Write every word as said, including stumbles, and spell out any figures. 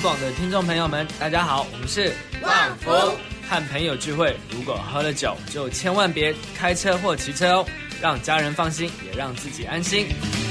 广的听众朋友们，大家好，我们是旺福。 和朋友聚会，如果喝了酒，就千万别开车或骑车哦，让家人放心，也让自己安心。